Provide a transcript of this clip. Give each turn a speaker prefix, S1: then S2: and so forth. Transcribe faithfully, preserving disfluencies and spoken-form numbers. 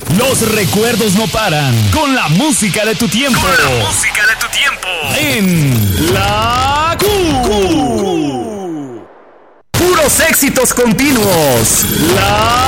S1: Los recuerdos no paran. Con la música de tu tiempo.
S2: Con la música de tu tiempo.
S1: En La Q. Puros éxitos continuos. La